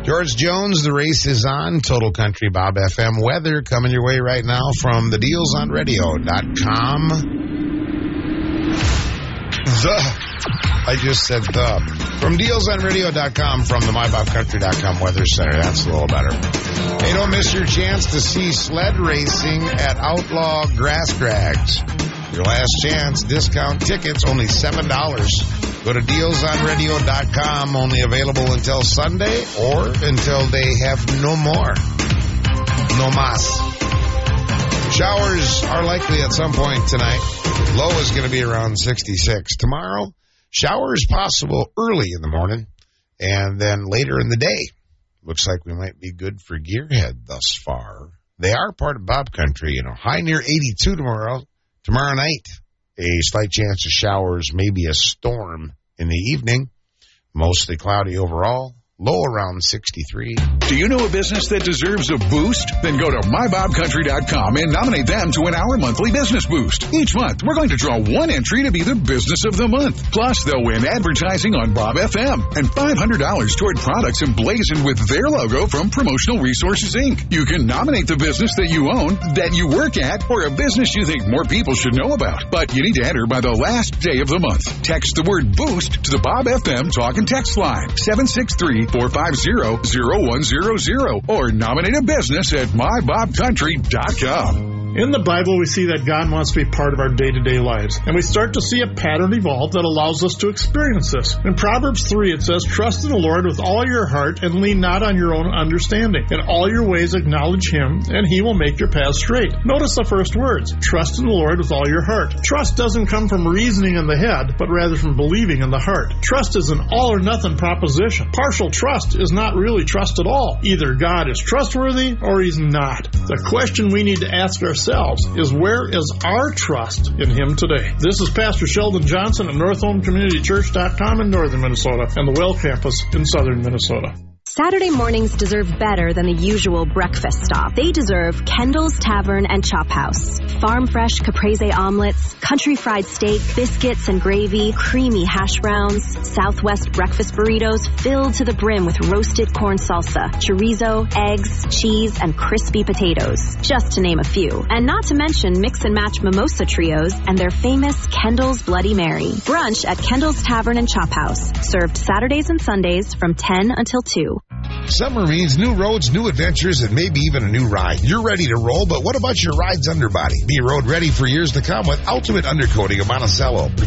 George Jones, the race is on. Total Country Bob FM weather coming your way right now from the dealsonradio.com. I just said the. From dealsonradio.com from the mybobcountry.com weather center. That's a little better. Hey, don't miss your chance to see sled racing at Outlaw Grass Drags. Your last chance. Discount tickets, only $7. Go to dealsonradio.com, only available until Sunday or until they have no more. No mas. Showers are likely at some point tonight. Low is going to be around 66. Tomorrow, showers possible early in the morning and then later in the day. Looks like we might be good for gearhead thus far. They are part of Bob Country, high near 82 tomorrow. Tomorrow night, a slight chance of showers, maybe a storm in the evening. Mostly cloudy overall. Low around 63. Do you know a business that deserves a boost? Then go to mybobcountry.com and nominate them to win our monthly business boost. Each month, we're going to draw one entry to be the business of the month. Plus, they'll win advertising on Bob FM and $500 toward products emblazoned with their logo from Promotional Resources, Inc. You can nominate the business that you own, that you work at, or a business you think more people should know about. But you need to enter by the last day of the month. Text the word boost to the Bob FM talk and text line 763-450-0100 or nominate a business at mybobcountry.com. In the Bible, we see that God wants to be part of our day-to-day lives, and we start to see a pattern evolve that allows us to experience this. In Proverbs 3, it says, "Trust in the Lord with all your heart and lean not on your own understanding. In all your ways acknowledge Him, and He will make your paths straight." Notice the first words, trust in the Lord with all your heart. Trust doesn't come from reasoning in the head, but rather from believing in the heart. Trust is an all-or-nothing proposition. Partial trust is not really trust at all. Either God is trustworthy or He's not. The question we need to ask ourselves is, where is our trust in Him today? This is Pastor Sheldon Johnson at NorthHomeCommunityChurch.com in northern Minnesota and the Well Campus in southern Minnesota. Saturday mornings deserve better than the usual breakfast stop. They deserve Kendall's Tavern and Chop House. Farm fresh caprese omelets, country fried steak, biscuits and gravy, creamy hash browns, Southwest breakfast burritos filled to the brim with roasted corn salsa, chorizo, eggs, cheese, and crispy potatoes, just to name a few. And not to mention mix and match mimosa trios and their famous Kendall's Bloody Mary. Brunch at Kendall's Tavern and Chop House, served Saturdays and Sundays from 10 until 2. Summer means new roads, new adventures, and maybe even a new ride. You're ready to roll, but what about your ride's underbody? Be road ready for years to come with Ultimate Undercoating of Monticello.